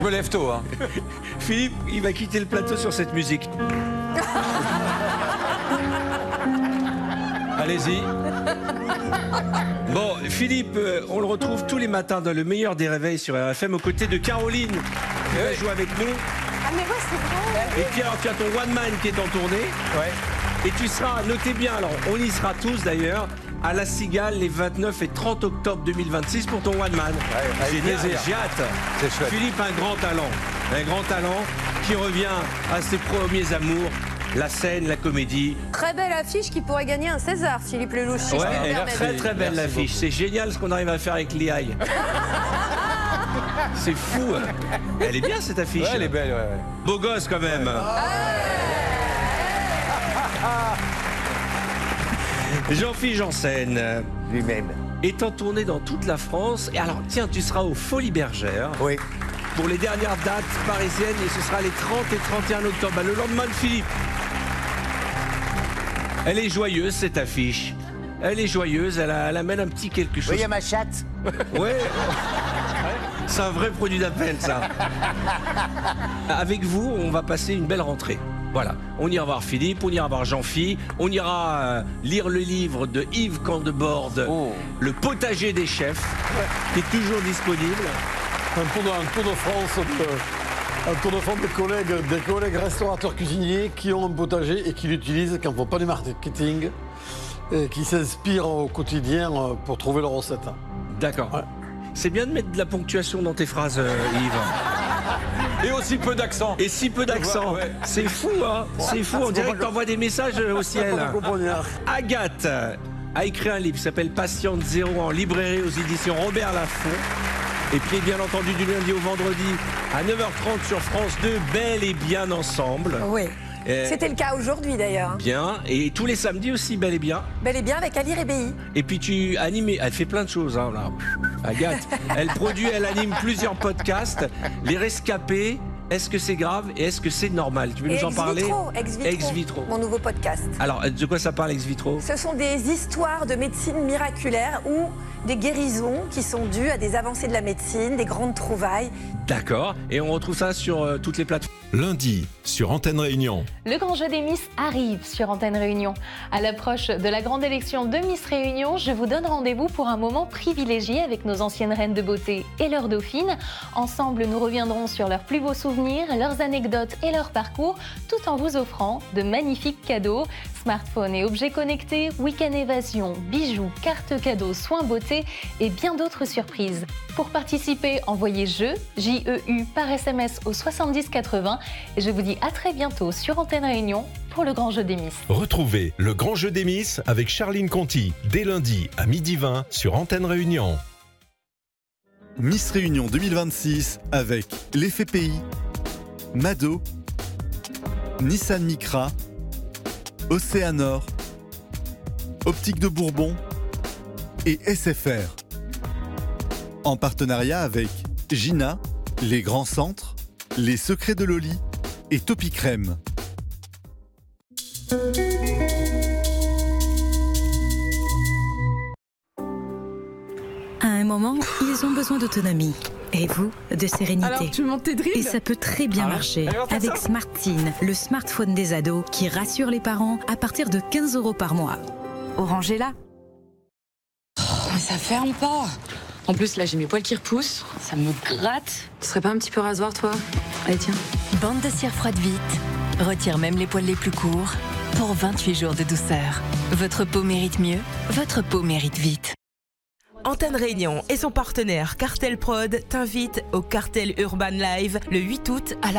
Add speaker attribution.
Speaker 1: Je me lève tôt, hein.
Speaker 2: Philippe, il va quitter le plateau sur cette musique. Allez-y. Bon, Philippe, on le retrouve tous les matins dans le meilleur des réveils sur RFM aux côtés de Caroline qui va jouer avec nous.
Speaker 3: Ah mais ouais, c'est vrai.
Speaker 2: Et puis alors tu as ton one man qui est en tournée.
Speaker 1: Ouais.
Speaker 2: Et tu seras, notez bien, alors on y sera tous d'ailleurs, à La Cigale les 29 et 30 octobre 2026 pour ton one man. J'ai hâte.
Speaker 1: C'est chouette.
Speaker 2: Philippe, un grand talent qui revient à ses premiers amours, la scène, la comédie.
Speaker 3: Très belle affiche qui pourrait gagner un César, Philippe Lelouch. Si
Speaker 2: Ouais,
Speaker 3: je peux me
Speaker 2: elle est
Speaker 3: permettre.
Speaker 2: très très belle
Speaker 1: Merci
Speaker 2: l'affiche. C'est génial ce qu'on arrive à faire avec l'IA. C'est fou. Elle est bien cette affiche.
Speaker 1: Ouais, elle est belle, ouais.
Speaker 2: Beau gosse quand même. Jean-Philippe Janssen
Speaker 1: Lui-même.
Speaker 2: est en tournée dans toute la France. Et alors, tiens, tu seras aux Folies Bergères
Speaker 1: Oui.
Speaker 2: pour les dernières dates parisiennes et ce sera les 30 et 31 octobre. Bah, le lendemain de Philippe. Elle est joyeuse cette affiche. Elle est joyeuse, elle amène un petit quelque chose.
Speaker 4: Oui, il y a ma chatte.
Speaker 2: Ouais. C'est un vrai produit d'appel, ça. Avec vous, on va passer une belle rentrée. Voilà. On ira voir Philippe, on ira voir Jean-Philippe, on ira lire le livre de Yves Candeborde, Le potager des chefs, qui est toujours disponible.
Speaker 5: Un tour de France des collègues restaurateurs cuisiniers qui ont un potager et qui l'utilisent, qui n'en font pas du marketing, et qui s'inspirent au quotidien pour trouver leurs recettes.
Speaker 2: D'accord.
Speaker 5: Ouais.
Speaker 2: C'est bien de mettre de la ponctuation dans tes phrases, Yves.
Speaker 1: Et aussi peu d'accent.
Speaker 2: Et si peu d'accent.
Speaker 1: Ouais.
Speaker 2: C'est fou, hein. C'est fou. On dirait que t'envoies des messages au ciel. Agathe a écrit un livre qui s'appelle Patiente Zéro en librairie aux éditions Robert Laffont. Et puis, bien entendu, du lundi au vendredi à 9h30 sur France 2, Bel et Bien Ensemble.
Speaker 3: Oui. C'était le cas aujourd'hui d'ailleurs.
Speaker 2: Bien. Et tous les samedis aussi, Bel et Bien.
Speaker 3: Bel et bien avec Ali Rébéi.
Speaker 2: Et puis tu animes, elle fait plein de choses, hein, là. Agathe. Elle produit, elle anime plusieurs podcasts. Les Rescapés, Est-ce que c'est grave et est-ce que c'est normal? Tu veux nous en parler?
Speaker 3: Ex Vitro, mon nouveau podcast.
Speaker 2: Alors, de quoi ça parle, Ex Vitro?
Speaker 3: Ce sont des histoires de médecine miraculaire ou des guérisons qui sont dues à des avancées de la médecine, des grandes trouvailles.
Speaker 2: D'accord. Et on retrouve ça sur toutes les plateformes.
Speaker 6: Lundi, sur Antenne Réunion.
Speaker 7: Le grand jeu des Miss arrive sur Antenne Réunion. À l'approche de la grande élection de Miss Réunion, je vous donne rendez-vous pour un moment privilégié avec nos anciennes reines de beauté et leurs dauphines. Ensemble, nous reviendrons sur leurs plus beaux souvenirs, leurs anecdotes et leur parcours, tout en vous offrant de magnifiques cadeaux. Smartphones et objets connectés, week-end évasion, bijoux, cartes cadeaux, soins beauté et bien d'autres surprises. Pour participer, envoyez JEU, J-E-U, par SMS au 70 80 et je vous dis à très bientôt sur Antenne Réunion pour le grand jeu des Miss.
Speaker 6: Retrouvez le grand jeu des Miss avec Charline Conti dès lundi à 12h20 sur Antenne Réunion.
Speaker 8: Miss Réunion 2026 avec l'Effet Pays, Mado, Nissan Micra, Océanor, Optique de Bourbon et SFR. En partenariat avec Gina, Les Grands Centres, Les Secrets de Loli et Topi Crème.
Speaker 9: À un moment, ils ont besoin d'autonomie. Et vous, de sérénité.
Speaker 10: Alors, tu montes tes drills ?
Speaker 9: Et ça peut très bien marcher avec SmartSIM, le smartphone des ados qui rassure les parents à partir de 15 € par mois.
Speaker 10: Orange est là.
Speaker 11: Oh, mais ça ferme pas. En plus, là, j'ai mes poils qui repoussent. Ça me gratte.
Speaker 10: Tu serais pas un petit peu rasoir, toi ? Allez, tiens.
Speaker 12: Bande de cire froide vite. Retire même les poils les plus courts pour 28 jours de douceur. Votre peau mérite mieux. Votre peau mérite vite.
Speaker 13: Antenne Réunion et son partenaire Cartel Prod t'invitent au Cartel Urban Live le 8 août à la